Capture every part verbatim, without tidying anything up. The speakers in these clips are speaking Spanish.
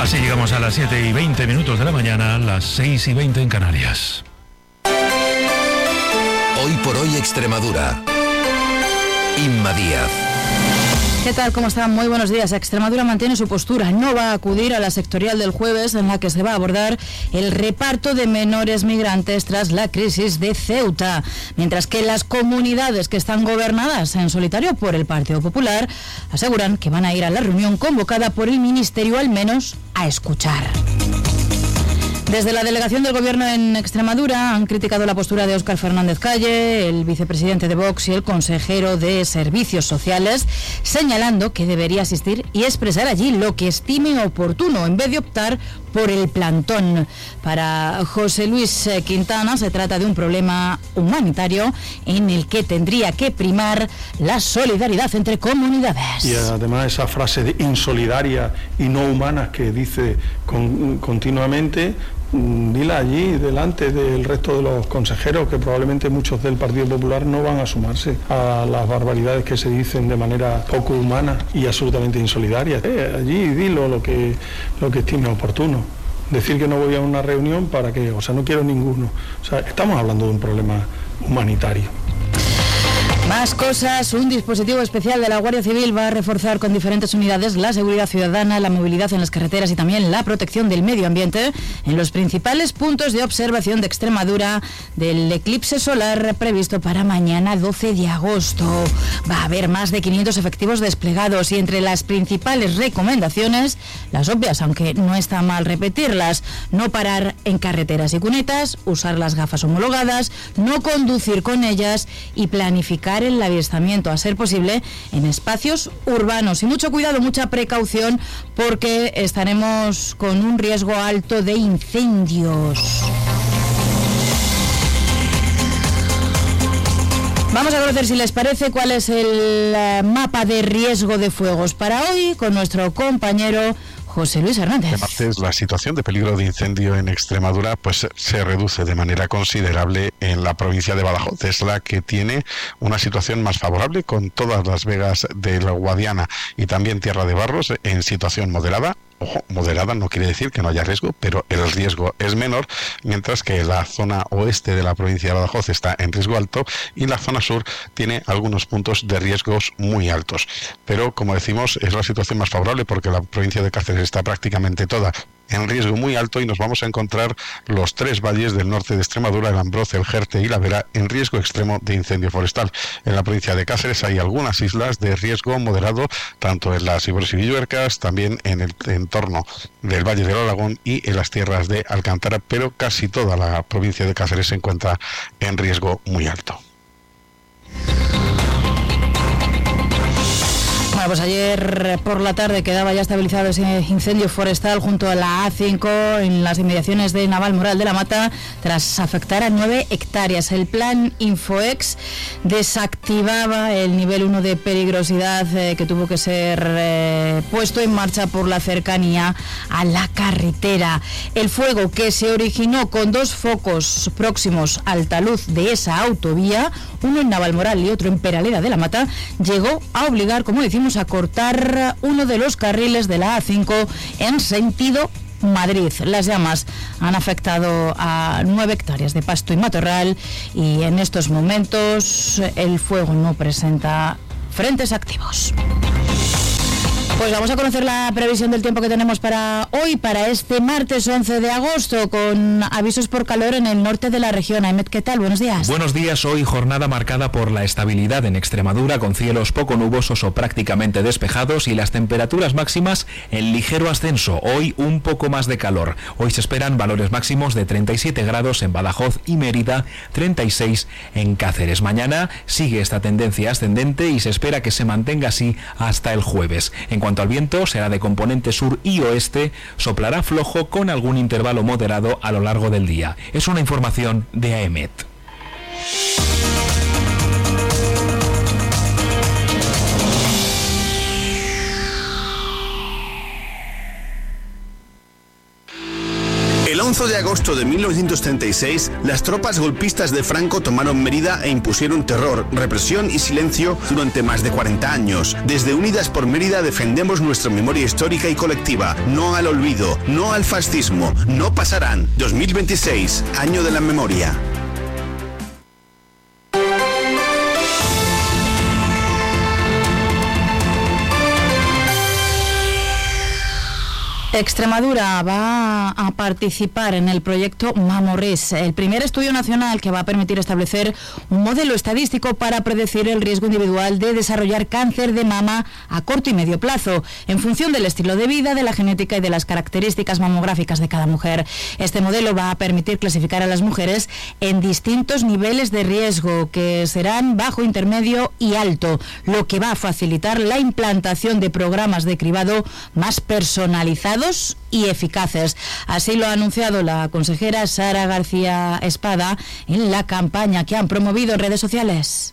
Así llegamos a las siete y veinte minutos de la mañana, las seis y veinte en Canarias. Hoy por hoy Extremadura. Inma Díaz. ¿Qué tal? ¿Cómo están? Muy buenos días. Extremadura mantiene su postura. No va a acudir a la sectorial del jueves en la que se va a abordar el reparto de menores migrantes tras la crisis de Ceuta. Mientras que las comunidades que están gobernadas en solitario por el Partido Popular aseguran que van a ir a la reunión convocada por el Ministerio al menos a escuchar. Desde la delegación del Gobierno en Extremadura han criticado la postura de Óscar Fernández Calle, el vicepresidente de Vox y el consejero de Servicios Sociales, señalando que debería asistir y expresar allí lo que estime oportuno, en vez de optar por el plantón. Para José Luis Quintana se trata de un problema humanitario en el que tendría que primar la solidaridad entre comunidades. Y además esa frase de insolidaria y no humana que dice con, continuamente, dila allí delante del resto de los consejeros, que probablemente muchos del Partido Popular no van a sumarse a las barbaridades que se dicen de manera poco humana y absolutamente insolidaria. Eh, allí dilo lo que, lo que estime oportuno. Decir que no voy a una reunión, ¿para qué? O sea, no quiero ninguno. O sea, estamos hablando de un problema humanitario. Más cosas. Un dispositivo especial de la Guardia Civil va a reforzar con diferentes unidades la seguridad ciudadana, la movilidad en las carreteras y también la protección del medio ambiente en los principales puntos de observación de Extremadura del eclipse solar previsto para mañana doce de agosto. Va a haber más de quinientos efectivos desplegados y entre las principales recomendaciones, las obvias, aunque no está mal repetirlas: no parar en carreteras y cunetas, usar las gafas homologadas, no conducir con ellas y planificar el avistamiento, a ser posible, en espacios urbanos. Y mucho cuidado, mucha precaución, porque estaremos con un riesgo alto de incendios. Vamos a conocer, si les parece, cuál es el mapa de riesgo de fuegos para hoy con nuestro compañero José Luis Hernández. Además, la situación de peligro de incendio en Extremadura pues se reduce de manera considerable en la provincia de Badajoz. Es la que tiene una situación más favorable, con todas las vegas de la Guadiana y también Tierra de Barros en situación moderada. Ojo, moderada no quiere decir que no haya riesgo, pero el riesgo es menor, mientras que la zona oeste de la provincia de Badajoz está en riesgo alto y la zona sur tiene algunos puntos de riesgos muy altos. Pero, como decimos, es la situación más favorable porque la provincia de Cáceres está prácticamente toda en riesgo muy alto y nos vamos a encontrar los tres valles del norte de Extremadura, el Ambroz, el Jerte y la Vera, en riesgo extremo de incendio forestal. En la provincia de Cáceres hay algunas islas de riesgo moderado, tanto en las Ibores y Villuercas, también en el entorno del Valle del Alagón y en las tierras de Alcántara, pero casi toda la provincia de Cáceres se encuentra en riesgo muy alto. Bueno, pues ayer por la tarde quedaba ya estabilizado ese incendio forestal junto a la A cinco en las inmediaciones de Navalmoral de la Mata, tras afectar a nueve hectáreas. El plan Infoex desactivaba el nivel uno de peligrosidad eh, que tuvo que ser eh, puesto en marcha por la cercanía a la carretera. El fuego, que se originó con dos focos próximos al talud de esa autovía, uno en Navalmoral y otro en Peraleda de la Mata, llegó a obligar, como decimos, a cortar uno de los carriles de la A cinco en sentido Madrid. Las llamas han afectado a nueve hectáreas de pasto y matorral y en estos momentos el fuego no presenta frentes activos. Pues vamos a conocer la previsión del tiempo que tenemos para hoy, para este martes once de agosto, con avisos por calor en el norte de la región. Ahmed, ¿qué tal? Buenos días. Buenos días. Hoy jornada marcada por la estabilidad en Extremadura, con cielos poco nubosos o prácticamente despejados y las temperaturas máximas en ligero ascenso. Hoy un poco más de calor. Hoy se esperan valores máximos de treinta y siete grados en Badajoz y Mérida, treinta y seis en Cáceres. Mañana sigue esta tendencia ascendente y se espera que se mantenga así hasta el jueves. En cuanto al viento, será de componente sur y oeste, soplará flojo con algún intervalo moderado a lo largo del día. Es una información de A E M E T. El once de agosto de mil novecientos treinta y seis, las tropas golpistas de Franco tomaron Mérida e impusieron terror, represión y silencio durante más de cuarenta años. Desde Unidas por Mérida defendemos nuestra memoria histórica y colectiva. No al olvido, no al fascismo, no pasarán. dos mil veintiséis, año de la memoria. Extremadura va a participar en el proyecto MAMORRIS, el primer estudio nacional que va a permitir establecer un modelo estadístico para predecir el riesgo individual de desarrollar cáncer de mama a corto y medio plazo, en función del estilo de vida, de la genética y de las características mamográficas de cada mujer. Este modelo va a permitir clasificar a las mujeres en distintos niveles de riesgo, que serán bajo, intermedio y alto, lo que va a facilitar la implantación de programas de cribado más personalizados y eficaces. Así lo ha anunciado la consejera Sara García Espada en la campaña que han promovido en redes sociales.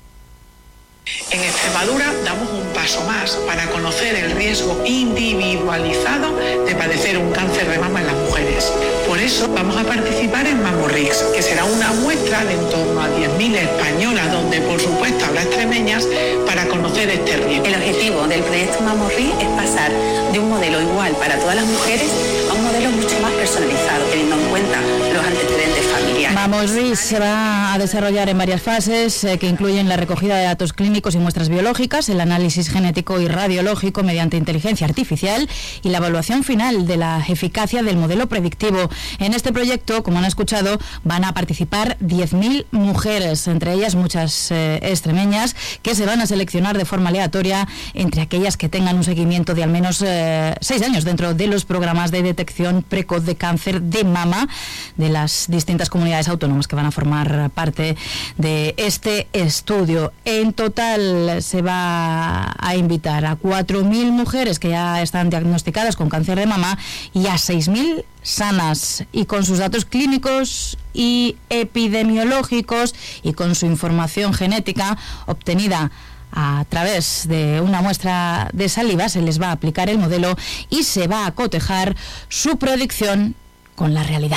En Extremadura damos un paso más para conocer el riesgo individualizado de padecer un cáncer de mama en las mujeres. Por eso vamos a participar en MAMORRIS, que será una muestra de en torno a diez mil españolas, donde por supuesto habrá extremeñas, para conocer este riesgo. El objetivo del proyecto MAMORRIS es pasar de un modelo igual para todas las mujeres a un modelo mucho más personalizado, teniendo en cuenta los antecedentes familiares. MAMORRIS se va a desarrollar en varias fases, eh, que incluyen la recogida de datos clínicos y muestras biológicas, el análisis genético y radiológico mediante inteligencia artificial y la evaluación final de la eficacia del modelo predictivo. En este proyecto, como han escuchado, van a participar diez mil mujeres, entre ellas muchas eh, extremeñas, que se van a seleccionar de forma aleatoria entre aquellas que tengan un seguimiento de al menos eh, seis años dentro de los programas de detección precoz de cáncer de mama de las distintas comunidades autónomas que van a formar parte de este estudio. En total se va a invitar a cuatro mil mujeres que ya están diagnosticadas con cáncer de mama y a seis mil sanas, y con sus datos clínicos y epidemiológicos y con su información genética obtenida a través de una muestra de saliva, se les va a aplicar el modelo y se va a cotejar su predicción con la realidad.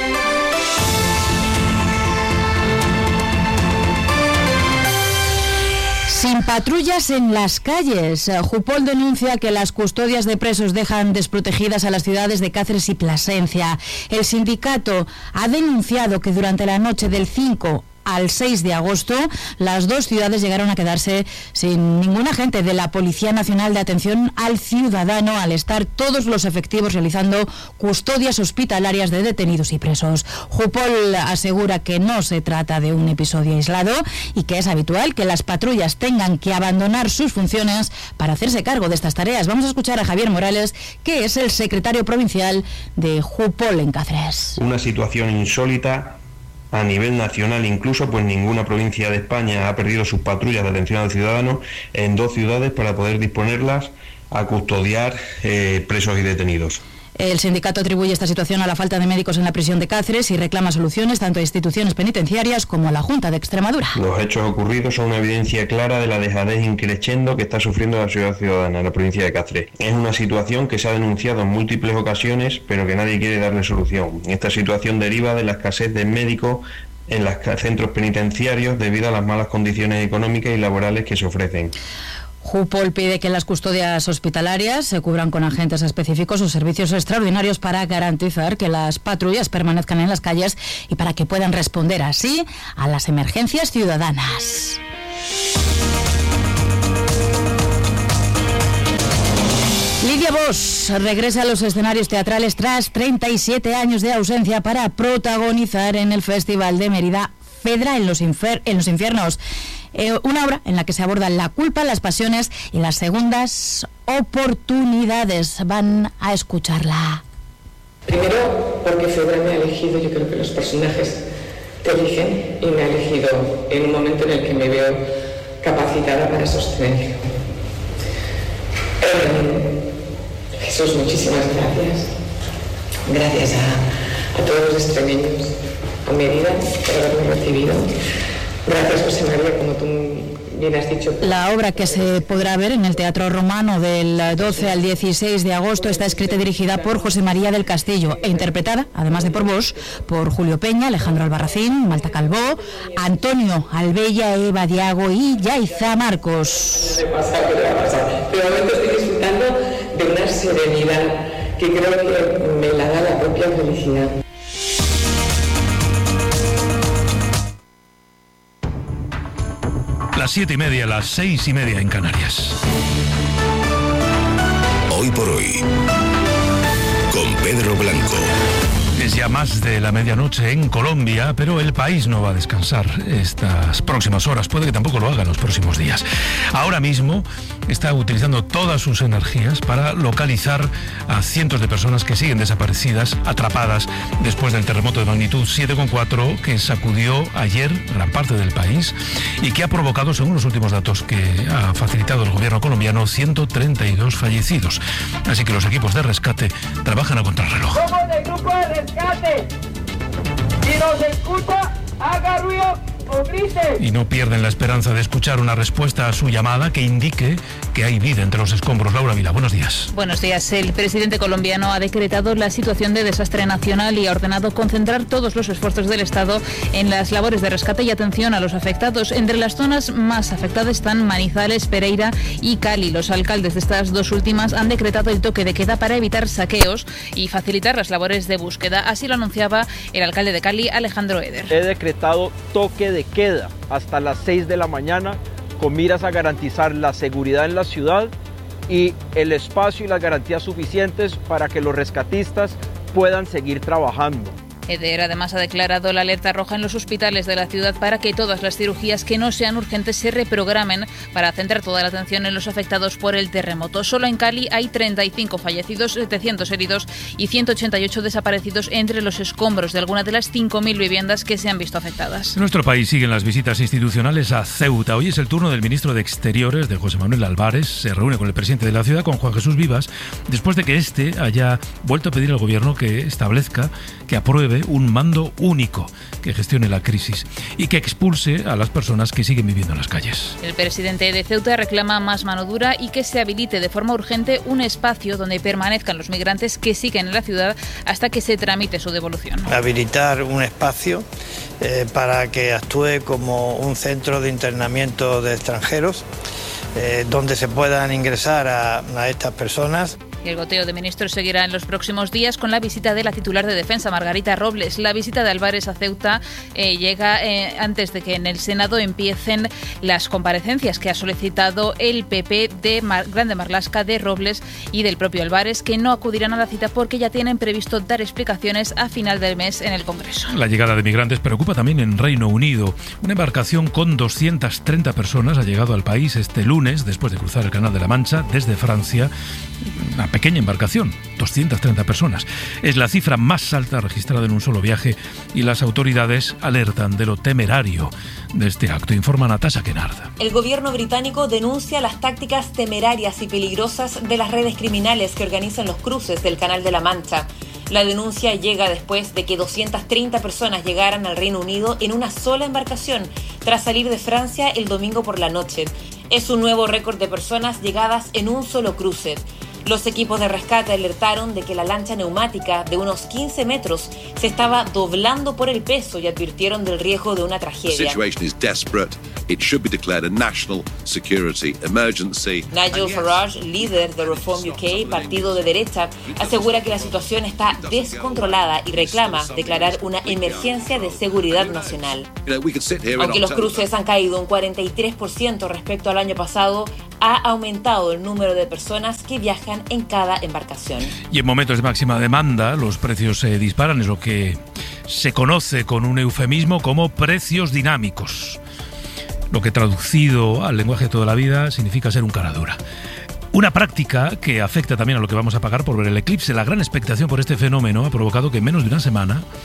Sin patrullas en las calles. Jupol denuncia que las custodias de presos dejan desprotegidas a las ciudades de Cáceres y Plasencia. El sindicato ha denunciado que durante la noche del cinco al seis de agosto, las dos ciudades llegaron a quedarse sin ningún agente de la Policía Nacional de Atención al Ciudadano, al estar todos los efectivos realizando custodias hospitalarias de detenidos y presos. Jupol asegura que no se trata de un episodio aislado y que es habitual que las patrullas tengan que abandonar sus funciones para hacerse cargo de estas tareas. Vamos a escuchar a Javier Morales, que es el secretario provincial de Jupol en Cáceres. Una situación insólita a nivel nacional, incluso, pues ninguna provincia de España ha perdido sus patrullas de atención al ciudadano en dos ciudades para poder disponerlas a custodiar eh, presos y detenidos. El sindicato atribuye esta situación a la falta de médicos en la prisión de Cáceres y reclama soluciones tanto a instituciones penitenciarias como a la Junta de Extremadura. Los hechos ocurridos son una evidencia clara de la dejadez increciendo que está sufriendo la ciudad ciudadana en la provincia de Cáceres. Es una situación que se ha denunciado en múltiples ocasiones, pero que nadie quiere darle solución. Esta situación deriva de la escasez de médicos en los centros penitenciarios debido a las malas condiciones económicas y laborales que se ofrecen. Jupol pide que las custodias hospitalarias se cubran con agentes específicos o servicios extraordinarios para garantizar que las patrullas permanezcan en las calles y para que puedan responder así a las emergencias ciudadanas. Lidia Bosch regresa a los escenarios teatrales tras treinta y siete años de ausencia para protagonizar en el Festival de Mérida Fedra en los, infer- en los infiernos. Eh, una obra en la que se abordan la culpa, las pasiones y las segundas oportunidades. Van a escucharla. Primero, porque Fedra me ha elegido, yo creo que los personajes te eligen, y me ha elegido en un momento en el que me veo capacitada para sostenerlo. Eh, Jesús, muchísimas gracias. Gracias a, a todos los extremeños, a Mérida, por haberme recibido. Gracias, José María, como tú bien has dicho. La obra, que se podrá ver en el Teatro Romano del doce al dieciséis de agosto, está escrita y dirigida por José María del Castillo e interpretada, además de por vos, por Julio Peña, Alejandro Albarracín, Malta Calvó, Antonio Albella, Eva Diago y Yaiza Marcos. De pasar, ¿qué va a pasar? De momento estoy disfrutando de una serenidad que creo que me la da la propia felicidad. Las siete y media, las seis y media en Canarias. Hoy por hoy, con Pedro Blanco. Es ya más de la medianoche en Colombia, pero el país no va a descansar estas próximas horas. Puede que tampoco lo haga en los próximos días. Ahora mismo está utilizando todas sus energías para localizar a cientos de personas que siguen desaparecidas, atrapadas después del terremoto de magnitud siete coma cuatro que sacudió ayer gran parte del país y que ha provocado, según los últimos datos que ha facilitado el gobierno colombiano, ciento treinta y dos fallecidos. Así que los equipos de rescate trabajan a contrarreloj. Somos del grupo de rescate. Si nos escucha, haga ruido o grite. Y no pierden la esperanza de escuchar una respuesta a su llamada que indique que hay vida entre los escombros. Laura Vila, buenos días. Buenos días. El presidente colombiano ha decretado la situación de desastre nacional y ha ordenado concentrar todos los esfuerzos del Estado en las labores de rescate y atención a los afectados. Entre las zonas más afectadas están Manizales, Pereira y Cali. Los alcaldes de estas dos últimas han decretado el toque de queda para evitar saqueos y facilitar las labores de búsqueda. Así lo anunciaba el alcalde de Cali, Alejandro Eder. He decretado toque de queda hasta las seis de la mañana con miras a garantizar la seguridad en la ciudad y el espacio y las garantías suficientes para que los rescatistas puedan seguir trabajando. Eder además ha declarado la alerta roja en los hospitales de la ciudad para que todas las cirugías que no sean urgentes se reprogramen para centrar toda la atención en los afectados por el terremoto. Solo en Cali hay treinta y cinco fallecidos, setecientos heridos y ciento ochenta y ocho desaparecidos entre los escombros de algunas de las cinco mil viviendas que se han visto afectadas. En nuestro país siguen las visitas institucionales a Ceuta. Hoy es el turno del ministro de Exteriores, de José Manuel Álvarez. Se reúne con el presidente de la ciudad, con Juan Jesús Vivas, después de que éste haya vuelto a pedir al gobierno que establezca, que apruebe un mando único que gestione la crisis y que expulse a las personas que siguen viviendo en las calles. El presidente de Ceuta reclama más mano dura y que se habilite de forma urgente un espacio donde permanezcan los migrantes que siguen en la ciudad hasta que se tramite su devolución. Habilitar un espacio eh, para que actúe como un centro de internamiento de extranjeros, eh, donde se puedan ingresar a, a estas personas. Y el goteo de ministros seguirá en los próximos días con la visita de la titular de Defensa, Margarita Robles. La visita de Álvarez a Ceuta eh, llega eh, antes de que en el Senado empiecen las comparecencias que ha solicitado el P P de Mar- Grande Marlaska, de Robles y del propio Álvarez, que no acudirán a la cita porque ya tienen previsto dar explicaciones a final del mes en el Congreso. La llegada de migrantes preocupa también en Reino Unido. Una embarcación con doscientas treinta personas ha llegado al país este lunes después de cruzar el Canal de la Mancha desde Francia. Una pequeña embarcación, doscientas treinta personas. Es la cifra más alta registrada en un solo viaje y las autoridades alertan de lo temerario de este acto. Informa Natasha Kennard. El gobierno británico denuncia las tácticas temerarias y peligrosas de las redes criminales que organizan los cruces del Canal de la Mancha. La denuncia llega después de que doscientas treinta personas llegaran al Reino Unido en una sola embarcación tras salir de Francia el domingo por la noche. Es un nuevo récord de personas llegadas en un solo cruce. Los equipos de rescate alertaron de que la lancha neumática de unos quince metros se estaba doblando por el peso y advirtieron del riesgo de una tragedia. Nigel Farage, líder de Reform U K, partido de derecha, asegura que la situación está descontrolada y reclama declarar una emergencia de seguridad nacional. Aunque los cruces han caído un cuarenta y tres por ciento respecto al año pasado, ha aumentado el número de personas que viajan en cada embarcación. Y en momentos de máxima demanda, los precios se disparan, es lo que se conoce con un eufemismo como precios dinámicos, lo que traducido al lenguaje de toda la vida significa ser un cara dura. Una práctica que afecta también a lo que vamos a pagar por ver el eclipse. La gran expectación por este fenómeno ha provocado que en menos de una semana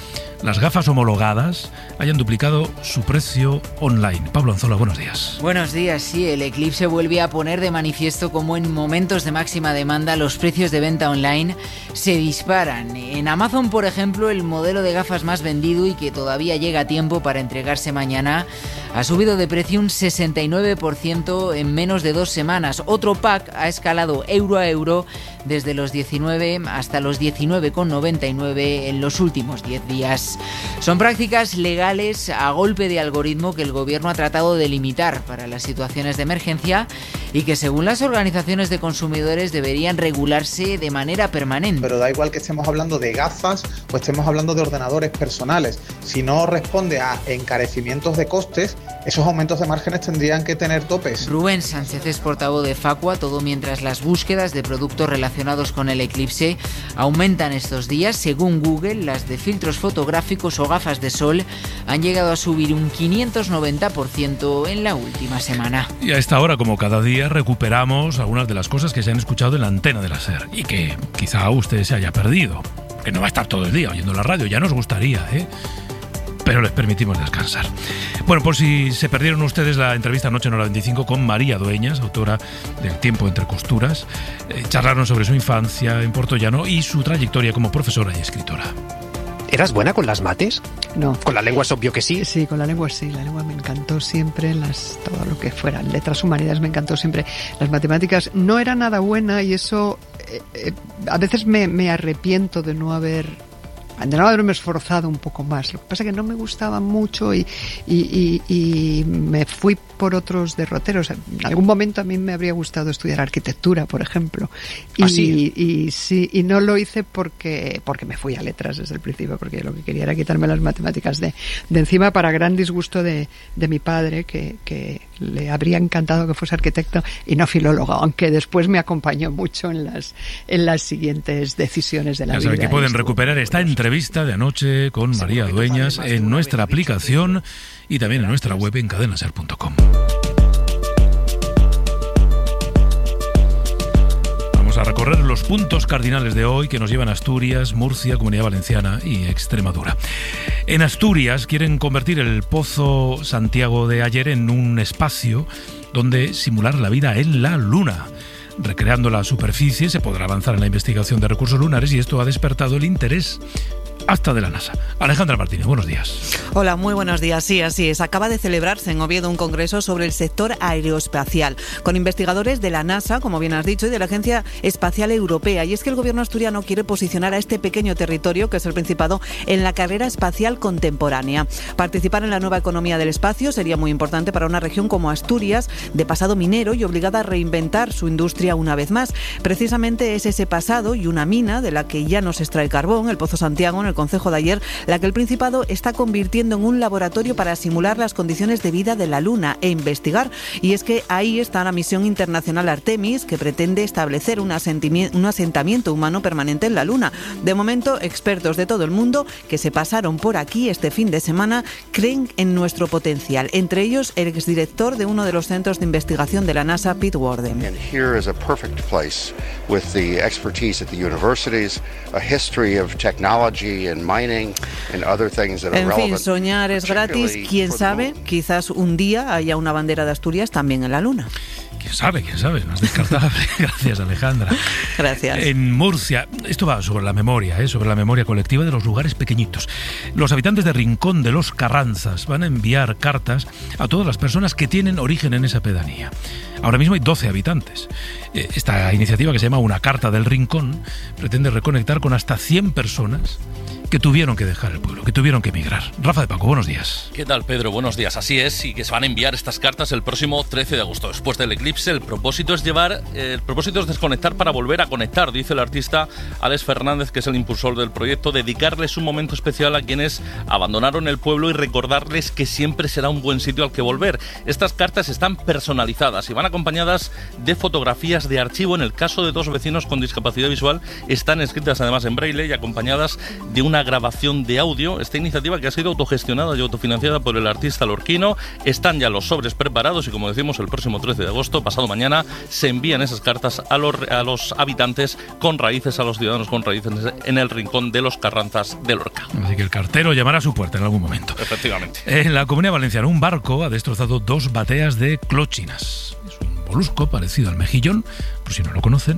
las gafas homologadas hayan duplicado su precio online. Pablo Anzola, buenos días. Buenos días, sí, el eclipse vuelve a poner de manifiesto cómo en momentos de máxima demanda los precios de venta online se disparan. En Amazon, por ejemplo, el modelo de gafas más vendido y que todavía llega a tiempo para entregarse mañana ha subido de precio un sesenta y nueve por ciento en menos de dos semanas. Otro pack ha escalado euro a euro desde los diecinueve hasta los diecinueve con noventa y nueve en los últimos diez días. Son prácticas legales a golpe de algoritmo que el gobierno ha tratado de limitar para las situaciones de emergencia y que, según las organizaciones de consumidores, deberían regularse de manera permanente. Pero da igual que estemos hablando de gafas o estemos hablando de ordenadores personales. Si no responde a encarecimientos de costes, esos aumentos de márgenes tendrían que tener topes. Rubén Sánchez es portavoz de Facua, todo mientras las búsquedas de productos relacionados con el eclipse aumentan estos días. Según Google, las de filtros fotográficos o gafas de sol han llegado a subir un quinientos noventa por ciento en la última semana. Y a esta hora, como cada día, recuperamos algunas de las cosas que se han escuchado en la antena de la SER y que quizá usted se haya perdido, que no va a estar todo el día oyendo la radio, ya nos gustaría, ¿eh? Pero les permitimos descansar. Bueno, por si se perdieron ustedes la entrevista anoche en Hora veinticinco con María Dueñas, autora del Tiempo entre costuras, eh, charlaron sobre su infancia en Puertollano y su trayectoria como profesora y escritora. ¿Eras buena con las mates? No. ¿Con la lengua es obvio que sí? Sí, con la lengua sí. La lengua me encantó siempre, las, todo lo que fuera. Letras humanidades me encantó siempre. Las matemáticas no era nada buena y eso eh, eh, a veces me, me arrepiento de no haber... de no haberme esforzado un poco más. Lo que pasa es que no me gustaba mucho y, y, y, y me fui por otros derroteros. En algún momento a mí me habría gustado estudiar arquitectura, por ejemplo. Y, ¿Ah, sí? y, y sí, y no lo hice porque, porque me fui a letras desde el principio, porque lo que quería era quitarme las matemáticas de, de encima, para gran disgusto de, de mi padre, que, que le habría encantado que fuese arquitecto y no filólogo, aunque después me acompañó mucho en las, en las siguientes decisiones de la ya vida. Ya saben que pueden recuperar esta entrevista de anoche con María Dueñas en nuestra aplicación y también en nuestra web en cadena ser punto com. Vamos a recorrer los puntos cardinales de hoy que nos llevan a Asturias, Murcia, Comunidad Valenciana y Extremadura. En Asturias quieren convertir el Pozo Santiago de ayer en un espacio donde simular la vida en la Luna. Recreando la superficie se podrá avanzar en la investigación de recursos lunares y esto ha despertado el interés hasta de la NASA. Alejandra Martínez, buenos días. Hola, muy buenos días. Sí, así es. Acaba de celebrarse en Oviedo un congreso sobre el sector aeroespacial, con investigadores de la NASA, como bien has dicho, y de la Agencia Espacial Europea. Y es que el gobierno asturiano quiere posicionar a este pequeño territorio, que es el Principado, en la carrera espacial contemporánea. Participar en la nueva economía del espacio sería muy importante para una región como Asturias, de pasado minero y obligada a reinventar su industria una vez más. Precisamente es ese pasado y una mina de la que ya no se extrae carbón, el Pozo Santiago, en el concejo de ayer, la que el Principado está convirtiendo en un laboratorio para simular las condiciones de vida de la Luna e investigar. Y es que ahí está la misión internacional Artemis, que pretende establecer un asentamiento humano permanente en la Luna. De momento, expertos de todo el mundo que se pasaron por aquí este fin de semana creen en nuestro potencial. Entre ellos, el exdirector de uno de los centros de investigación de la NASA, Pete Worden. And here is a perfect place with the expertise at the universities, a history of technology and mining and other things that are en relevant. fin, soñar es gratis. Quién sabe, quizás un día haya una bandera de Asturias también en la Luna. Quién sabe, quién sabe, no es descartable. Gracias, Alejandra. Gracias. En Murcia, esto va sobre la memoria, ¿eh? sobre la memoria colectiva de los lugares pequeñitos. Los habitantes de Rincón de los Carranzas van a enviar cartas a todas las personas que tienen origen en esa pedanía. Ahora mismo hay doce habitantes. Esta iniciativa, que se llama Una Carta del Rincón, pretende reconectar con hasta cien personas que tuvieron que dejar el pueblo, que tuvieron que emigrar. Rafa de Paco, buenos días. ¿Qué tal, Pedro? Buenos días. Así es, y que se van a enviar estas cartas el próximo trece de agosto, después del eclipse. El propósito es llevar, eh, el propósito es desconectar para volver a conectar, dice el artista Alex Fernández, que es el impulsor del proyecto, dedicarles un momento especial a quienes abandonaron el pueblo y recordarles que siempre será un buen sitio al que volver. Estas cartas están personalizadas y van acompañadas de fotografías de archivo. En el caso de dos vecinos con discapacidad visual, están escritas además en braille y acompañadas de una grabación de audio. Esta iniciativa, que ha sido autogestionada y autofinanciada por el artista lorquino, están ya los sobres preparados y, como decimos, el próximo trece de agosto, pasado mañana, se envían esas cartas a los, a los habitantes con raíces, a los ciudadanos con raíces en el rincón de los Carranzas de Lorca. Así que el cartero llamará a su puerta en algún momento. Efectivamente. En la Comunidad Valenciana, un barco ha destrozado dos bateas de clochinas. Es un molusco parecido al mejillón, por si no lo conocen.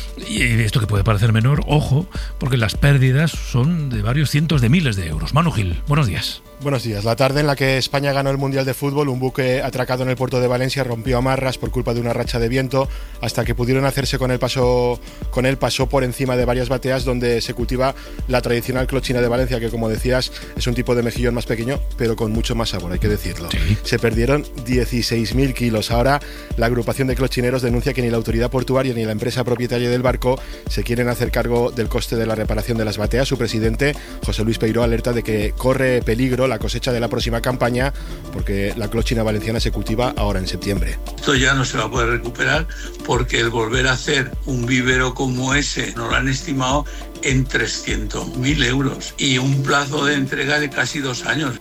Y esto, que puede parecer menor, ojo, porque las pérdidas son de varios cientos de miles de euros. Manu Gil, buenos días. Buenos días. La tarde en la que España ganó el Mundial de Fútbol, un buque atracado en el puerto de Valencia rompió amarras por culpa de una racha de viento. Hasta que pudieron hacerse con él, pasó, con él pasó por encima de varias bateas donde se cultiva la tradicional clochina de Valencia, que, como decías, es un tipo de mejillón más pequeño, pero con mucho más sabor, hay que decirlo. Sí. Se perdieron dieciséis mil kilos. Ahora la agrupación de clochineros denuncia que ni la autoridad portuaria ni la empresa propietaria del barco se quieren hacer cargo del coste de la reparación de las bateas. Su presidente, José Luis Peiró, alerta de que corre peligro la cosecha de la próxima campaña porque la clochina valenciana se cultiva ahora en septiembre. Esto ya no se va a poder recuperar porque el volver a hacer un vivero como ese nos lo han estimado en trescientos mil euros y un plazo de entrega de casi dos años.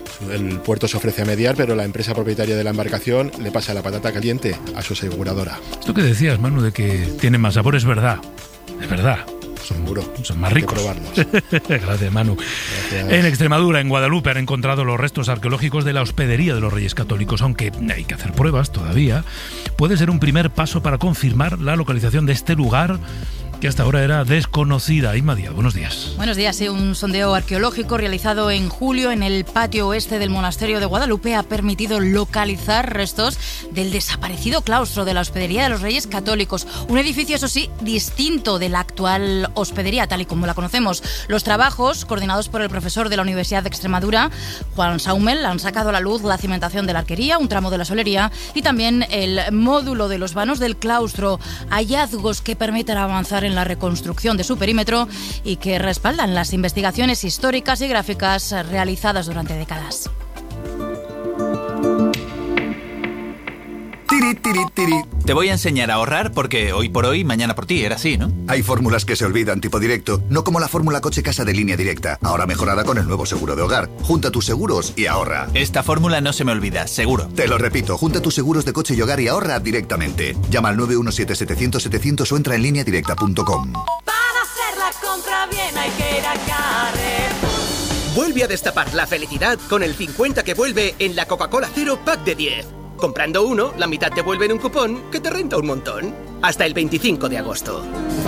El puerto se ofrece a mediar, pero la empresa propietaria de la embarcación le pasa la patata caliente a su aseguradora. Esto que decías, Manu, de que tiene más sabor, es verdad. Es verdad. Son, son más ricos. Gracias, Manu. Gracias. En Extremadura, en Guadalupe, han encontrado los restos arqueológicos de la hospedería de los Reyes Católicos. Aunque hay que hacer pruebas todavía, puede ser un primer paso para confirmar la localización de este lugar, que hasta ahora era desconocida. Inma Díaz, buenos días. Buenos días. Sí, un sondeo arqueológico realizado en julio en el patio oeste del monasterio de Guadalupe ha permitido localizar restos del desaparecido claustro de la hospedería de los Reyes Católicos. Un edificio, eso sí, distinto de la actual hospedería, tal y como la conocemos. Los trabajos, coordinados por el profesor de la Universidad de Extremadura, Juan Saumel, han sacado a la luz la cimentación de la arquería, un tramo de la solería y también el módulo de los vanos del claustro. Hallazgos que permiten avanzar en la reconstrucción de su perímetro y que respaldan las investigaciones históricas y gráficas realizadas durante décadas. Tiri, tiri, tiri. Te voy a enseñar a ahorrar porque hoy por hoy, mañana por ti, era así, ¿no? Hay fórmulas que se olvidan, tipo directo, no como la fórmula coche casa de Línea Directa, ahora mejorada con el nuevo seguro de hogar. Junta tus seguros y ahorra. Esta fórmula no se me olvida, seguro. Te lo repito, junta tus seguros de coche y hogar y ahorra directamente. Llama al nueve uno siete, setecientos, setecientos o entra en línea directa punto com. Para hacer la compra bien hay que ir a Carrefour. Vuelve a destapar la felicidad con el cincuenta que vuelve en la Coca-Cola Cero Pack de diez. Comprando uno, la mitad te vuelve en un cupón que te renta un montón. Hasta el veinticinco de agosto.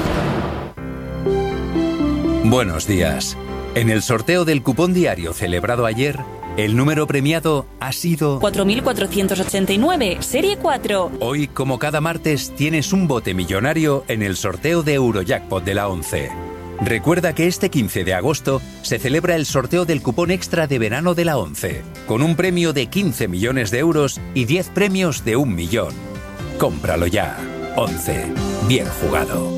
Buenos días. En el sorteo del cupón diario celebrado ayer, el número premiado ha sido cuatro mil cuatrocientos ochenta y nueve, serie cuatro. Hoy, como cada martes, tienes un bote millonario en el sorteo de Eurojackpot de la ONCE. Recuerda que este quince de agosto se celebra el sorteo del cupón extra de verano de la ONCE, con un premio de quince millones de euros y diez premios de un millón. Cómpralo ya. ONCE. Bien jugado.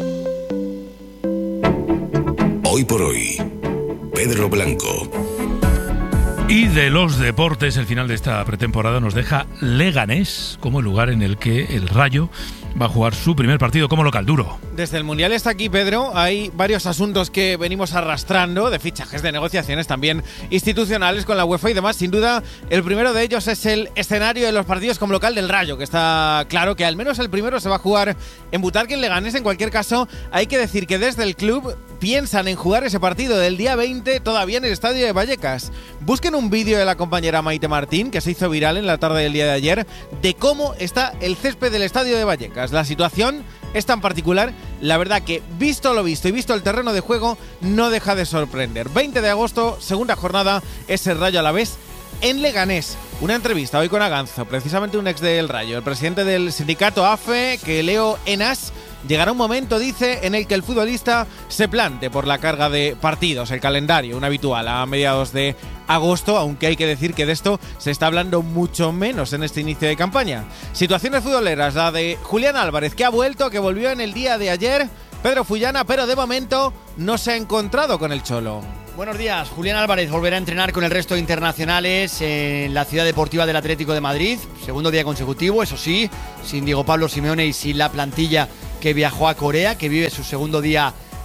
Hoy por hoy, Pedro Blanco. Y de los deportes, el final de esta pretemporada nos deja Leganés como el lugar en el que el Rayo va a jugar su primer partido como local. Duro. Desde el Mundial está aquí, Pedro. Hay varios asuntos que venimos arrastrando, de fichajes, de negociaciones también institucionales con la UEFA y demás. Sin duda, el primero de ellos es el escenario de los partidos como local del Rayo, que está claro que al menos el primero se va a jugar en Butarque, en Leganés. En cualquier caso, hay que decir que desde el club piensan en jugar ese partido del día veinte todavía en el estadio de Vallecas. Busquen un vídeo de la compañera Maite Martín, que se hizo viral en la tarde del día de ayer, de cómo está el césped del estadio de Vallecas. La situación es tan particular, la verdad que visto lo visto y visto el terreno de juego, no deja de sorprender. veinte de agosto, segunda jornada, es el Rayo Alavés en Leganés. Una entrevista hoy con Aganzo, precisamente un ex del Rayo, el presidente del sindicato A F E, que Leo Enas. Llegará un momento, dice, en el que el futbolista se plante por la carga de partidos, el calendario, un habitual a mediados de agosto, aunque hay que decir que de esto se está hablando mucho menos en este inicio de campaña. Situaciones futboleras, la de Julián Álvarez, que ha vuelto, que volvió en el día de ayer, Pedro Fullana, pero de momento no se ha encontrado con el Cholo. Buenos días. Julián Álvarez volverá a entrenar con el resto de internacionales en la Ciudad Deportiva del Atlético de Madrid. Segundo día consecutivo, eso sí, sin Diego Pablo Simeone y sin la plantilla que viajó a Corea, que vive su segundo día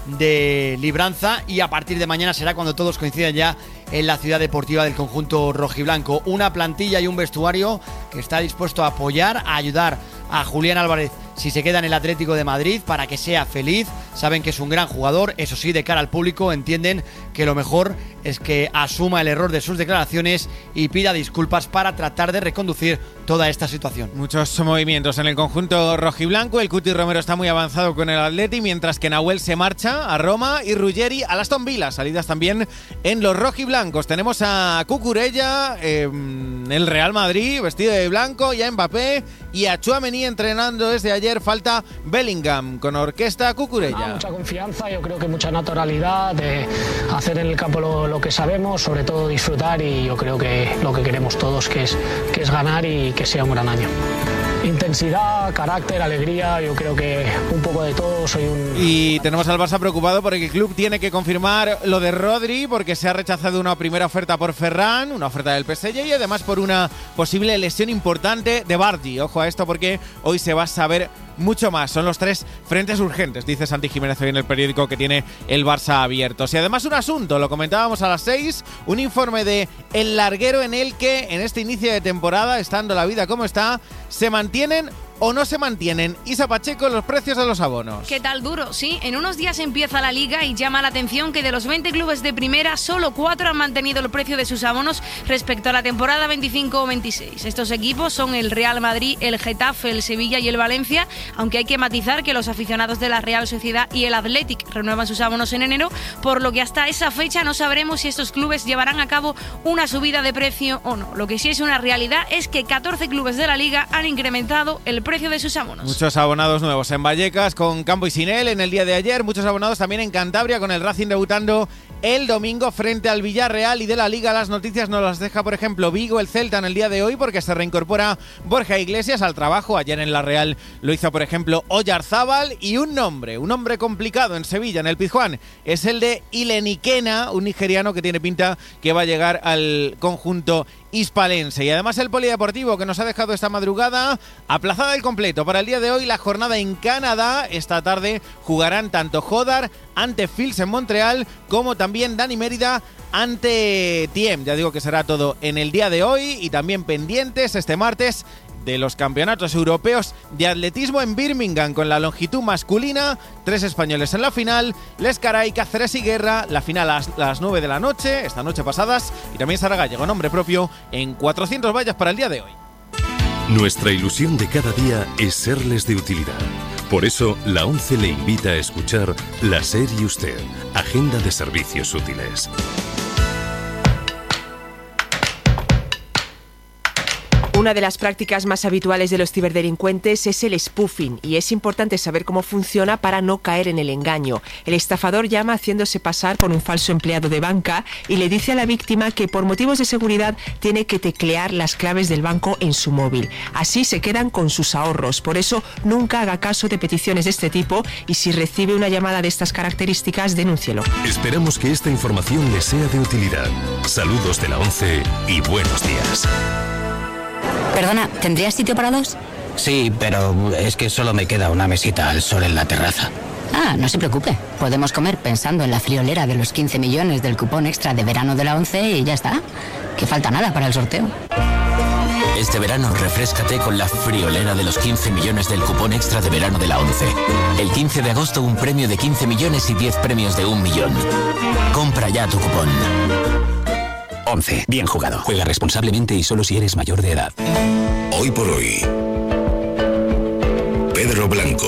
de Libranza, y a partir de mañana será cuando todos coincidan ya en la ciudad deportiva del conjunto rojiblanco. Una plantilla y un vestuario que está dispuesto a apoyar, a ayudar a Julián Álvarez si se queda en el Atlético de Madrid, para que sea feliz. Saben que es un gran jugador, eso sí, de cara al público entienden que lo mejor es que asuma el error de sus declaraciones y pida disculpas para tratar de reconducir toda esta situación. Muchos movimientos en el conjunto rojiblanco. El Cuti Romero está muy avanzado con el Atleti, mientras que Nahuel se marcha a Roma y Ruggeri a Aston Villa. Salidas también en los rojiblancos. Tenemos a Cucurella, eh, el Real Madrid, vestido de blanco, y a Mbappé y a Tchouaméni entrenando desde ayer. Falta Bellingham con orquesta Cucurella. Ah, mucha confianza, yo creo que mucha naturalidad, de hacer en el campo lo, lo que sabemos, sobre todo disfrutar, y yo creo que lo que queremos todos que es, que es ganar y que sea un gran año. Intensidad, carácter, alegría, yo creo que un poco de todo. Soy un... Y tenemos al Barça preocupado porque el club tiene que confirmar lo de Rodri, porque se ha rechazado una primera oferta por Ferran, una oferta del P S G, y además por una posible lesión importante de Bardi. Ojo a esto, porque hoy se va a saber mucho más. Son los tres frentes urgentes, dice Santi Jiménez hoy en el periódico que tiene el Barça abierto. Y además un asunto, lo comentábamos a las seis, un informe de El Larguero en el que en este inicio de temporada, estando la vida como está, se mantienen o no se mantienen, Isa Pacheco, los precios de los abonos. ¿Qué tal duro? Sí, en unos días empieza la Liga y llama la atención que de los veinte clubes de primera, solo cuatro han mantenido el precio de sus abonos respecto a la temporada veinticinco o veintiséis. Estos equipos son el Real Madrid, el Getafe, el Sevilla y el Valencia, aunque hay que matizar que los aficionados de la Real Sociedad y el Athletic renuevan sus abonos en enero, por lo que hasta esa fecha no sabremos si estos clubes llevarán a cabo una subida de precio o no. Lo que sí es una realidad es que catorce clubes de la Liga han incrementado el precio de sus abonos. Muchos abonados nuevos en Vallecas con Campo y Sinel en el día de ayer, muchos abonados también en Cantabria con el Racing debutando el domingo frente al Villarreal. Y de la Liga las noticias nos las deja, por ejemplo, Vigo, el Celta en el día de hoy, porque se reincorpora Borja Iglesias al trabajo. Ayer en la Real lo hizo, por ejemplo, Oyarzábal. Y un nombre, un nombre complicado en Sevilla, en el Pizjuán, es el de Ileniquena, un nigeriano que tiene pinta que va a llegar al conjunto hispalense. Y además el polideportivo que nos ha dejado esta madrugada aplazada el completo para el día de hoy la jornada en Canadá. Esta tarde jugarán tanto Jodar ante Fils en Montreal como también Dani Mérida ante Tiem. Ya digo que será todo en el día de hoy, y también pendientes este martes de los campeonatos europeos de atletismo en Birmingham con la longitud masculina. Tres españoles en la final: Lescaray, Cáceres y Guerra. La final a las nueve de la noche, esta noche pasadas. Y también Sara Gallego, nombre propio, en cuatrocientos vallas para el día de hoy. Nuestra ilusión de cada día es serles de utilidad. Por eso, la ONCE le invita a escuchar La SER y Usted, Agenda de Servicios Útiles. Una de las prácticas más habituales de los ciberdelincuentes es el spoofing, y es importante saber cómo funciona para no caer en el engaño. El estafador llama haciéndose pasar por un falso empleado de banca y le dice a la víctima que por motivos de seguridad tiene que teclear las claves del banco en su móvil. Así se quedan con sus ahorros. Por eso nunca haga caso de peticiones de este tipo, y si recibe una llamada de estas características, denúncielo. Esperamos que esta información le sea de utilidad. Saludos de la ONCE y buenos días. Perdona, ¿tendrías sitio para dos? Sí, pero es que solo me queda una mesita al sol en la terraza. Ah, no se preocupe. Podemos comer pensando en la friolera de los quince millones del cupón extra de verano de la ONCE y ya está. Que falta nada para el sorteo. Este verano refréscate con la friolera de los quince millones del cupón extra de verano de la ONCE. El quince de agosto un premio de quince millones y diez premios de un millón. Compra ya tu cupón. ONCE. Bien jugado. Juega responsablemente y solo si eres mayor de edad. Hoy por hoy, Pedro Blanco.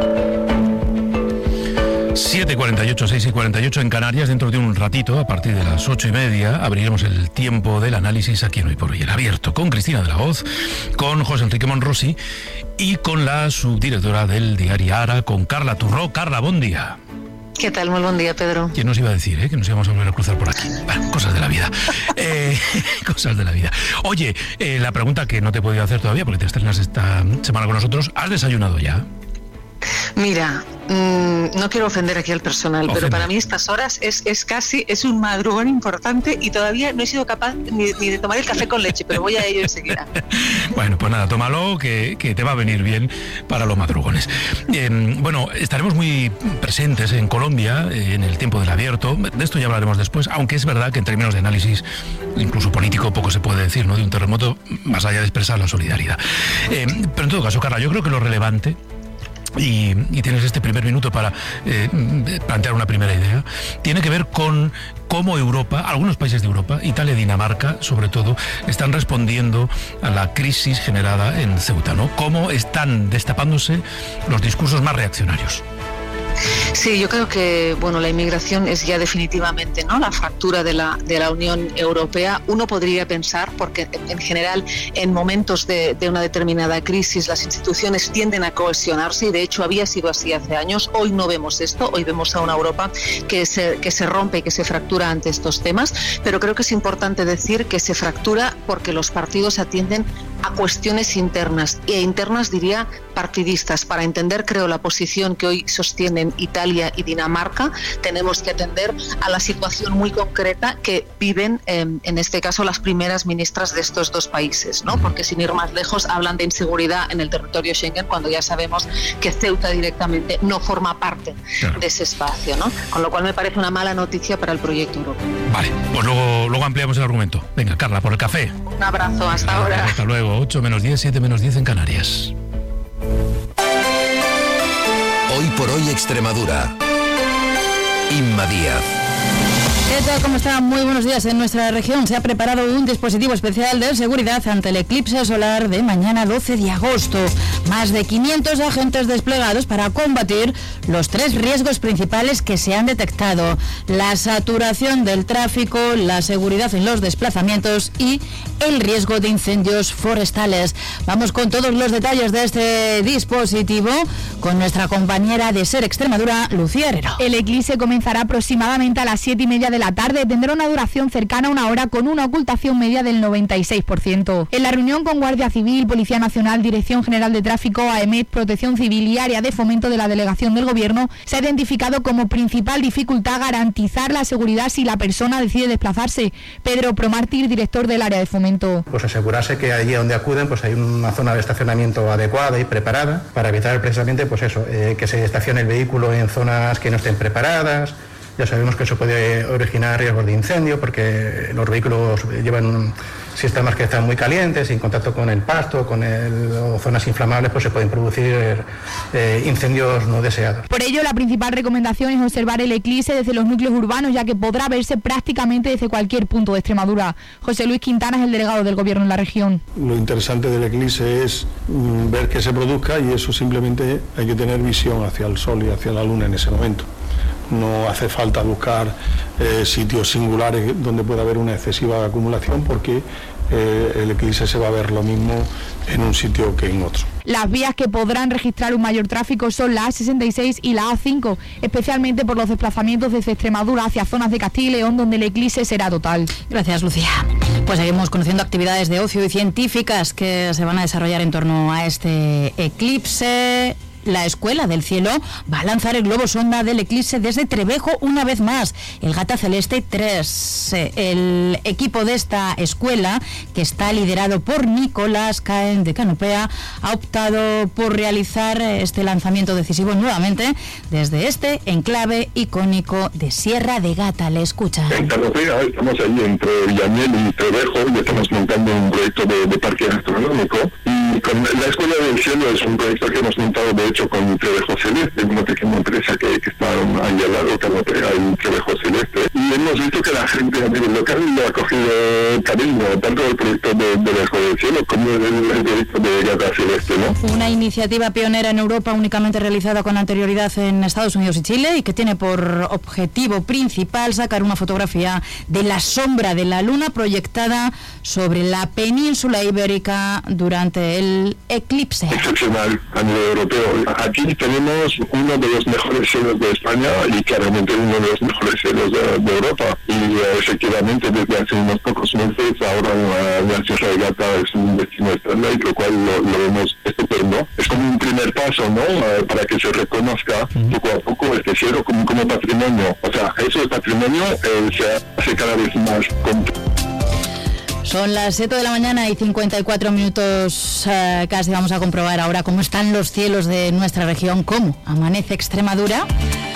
siete y cuarenta y ocho, seis y cuarenta y ocho en Canarias. Dentro de un ratito, a partir de las ocho y media, abriremos el tiempo del análisis aquí en Hoy por Hoy, el abierto, con Cristina de la Hoz, con José Enrique Monrosi y con la subdirectora del diario Ara, con Carla Turró. Carla, buen día. ¿Qué tal? Muy buen día, Pedro. ¿Quién nos iba a decir, eh? Que nos íbamos a volver a cruzar por aquí? Bueno, cosas de la vida. eh, cosas de la vida. Oye, eh, la pregunta que no te he podido hacer todavía, porque te estrenas esta semana con nosotros, ¿has desayunado ya? Mira, mmm, no quiero ofender aquí al personal, Ofende. pero para mí estas horas es, es casi, es un madrugón importante y todavía no he sido capaz ni, ni de tomar el café con leche, pero voy a ello enseguida. Bueno, pues nada, tómalo, que, que te va a venir bien para los madrugones. Eh, bueno, estaremos muy presentes en Colombia, eh, en el tiempo del abierto, de esto ya hablaremos después, aunque es verdad que en términos de análisis, incluso político, poco se puede decir, ¿no?, de un terremoto, más allá de expresar la solidaridad. Eh, pero en todo caso, Carla, yo creo que lo relevante, Y, y tienes este primer minuto para eh, plantear una primera idea, tiene que ver con cómo Europa, algunos países de Europa, Italia y Dinamarca sobre todo, están respondiendo a la crisis generada en Ceuta, ¿no? Cómo están destapándose los discursos más reaccionarios. Sí, yo creo que bueno, la inmigración es ya definitivamente, ¿no?, la fractura de la, de la Unión Europea. Uno podría pensar, porque en general en momentos de, de una determinada crisis las instituciones tienden a cohesionarse y de hecho había sido así hace años. Hoy no vemos esto, hoy vemos a una Europa que se, que se rompe y que se fractura ante estos temas, pero creo que es importante decir que se fractura porque los partidos atienden a cuestiones internas, e internas diría partidistas. Para entender, creo, la posición que hoy sostienen Italia y Dinamarca, tenemos que atender a la situación muy concreta que viven, eh, en este caso, las primeras ministras de estos dos países, ¿no? Porque sin ir más lejos hablan de inseguridad en el territorio Schengen cuando ya sabemos que Ceuta directamente no forma parte claro. de ese espacio, ¿no? Con lo cual me parece una mala noticia para el proyecto europeo. Vale, pues luego, luego ampliamos el argumento. Venga, Carla, por el café. Un abrazo, hasta Venga, ahora. Hasta luego. ocho menos diez, siete menos diez en Canarias. Hoy por hoy Extremadura. Inma Díaz. ¿Qué tal? ¿Cómo está? Muy buenos días. En nuestra región se ha preparado un dispositivo especial de seguridad ante el eclipse solar de mañana doce de agosto. Más de quinientos agentes desplegados para combatir los tres riesgos principales que se han detectado: la saturación del tráfico, la seguridad en los desplazamientos y el riesgo de incendios forestales. Vamos con todos los detalles de este dispositivo con nuestra compañera de SER Extremadura, Lucía Herrero. El eclipse comenzará aproximadamente a las siete y media de la tarde, tendrá una duración cercana a una hora con una ocultación media del noventa y seis por ciento. En la reunión con Guardia Civil, Policía Nacional, Dirección General de Tráfico, AEMET, Protección Civil y Área de Fomento de la Delegación del Gobierno, se ha identificado como principal dificultad garantizar la seguridad si la persona decide desplazarse. Pedro Promártir, director del Área de Fomento. Pues asegurarse que allí donde acuden pues hay una zona de estacionamiento adecuada y preparada para evitar precisamente pues eso, eh, que se estacione el vehículo en zonas que no estén preparadas. Ya sabemos que eso puede originar riesgos de incendio porque los vehículos llevan sistemas que están muy calientes, en contacto con el pasto, con el, o zonas inflamables, pues se pueden producir eh, incendios no deseados. Por ello, la principal recomendación es observar el eclipse desde los núcleos urbanos, ya que podrá verse prácticamente desde cualquier punto de Extremadura. José Luis Quintana es el delegado del Gobierno en la región. Lo interesante del eclipse es mm, ver que se produzca, y eso simplemente hay que tener visión hacia el sol y hacia la luna en ese momento. No hace falta buscar eh, sitios singulares donde pueda haber una excesiva acumulación, porque eh, el eclipse se va a ver lo mismo en un sitio que en otro. Las vías que podrán registrar un mayor tráfico son la A sesenta y seis y la A cinco, especialmente por los desplazamientos desde Extremadura hacia zonas de Castilla y León, donde el eclipse será total. Gracias, Lucía. Pues seguimos conociendo actividades de ocio y científicas que se van a desarrollar en torno a este eclipse. La Escuela del Cielo va a lanzar el globo sonda del eclipse desde Trevejo una vez más, el Gata Celeste tres. El equipo de esta escuela, que está liderado por Nicolás Caen de Canopea, ha optado por realizar este lanzamiento decisivo nuevamente desde este enclave icónico de Sierra de Gata. Le escucha. En Canopea estamos ahí entre Villañel y Trevejo y estamos montando un proyecto de, de parque astronómico, y con la Escuela del Cielo es un proyecto que hemos montado de hecho con Trevejo Celeste, una pequeña empresa que, que está ahí al lado, Canopea y Trevejo Celeste, y hemos visto que la gente a nivel local le ha cogido cariño, tanto el proyecto de, de Trevejo del Cielo como el, el proyecto de Gata Celeste, ¿no? Una iniciativa pionera en Europa, únicamente realizada con anterioridad en Estados Unidos y Chile, y que tiene por objetivo principal sacar una fotografía de la sombra de la luna proyectada sobre la península ibérica durante el eclipse. Excepcional a nivel europeo. Aquí tenemos uno de los mejores cielos de España y claramente uno de los mejores cielos de, de Europa. Europa. Y eh, efectivamente desde hace unos pocos meses ahora uh, gracias a Regata es un destino Starlight, lo cual lo, lo vemos estupendo. Es como un primer paso, ¿no? Uh, para que se reconozca uh-huh. poco a poco el tercero como, como patrimonio. O sea, eso es patrimonio, eh, se hace cada vez más complejo. Son las siete de la mañana y cincuenta y cuatro minutos eh, casi. Vamos a comprobar ahora cómo están los cielos de nuestra región, cómo amanece Extremadura.